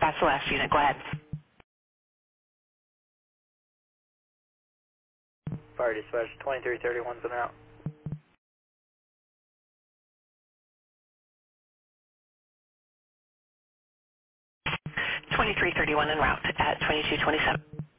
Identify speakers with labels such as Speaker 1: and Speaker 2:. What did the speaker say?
Speaker 1: That's the last unit. Go ahead.
Speaker 2: Fire dispatch, 2331's en route.
Speaker 1: 2331 en route at 2227.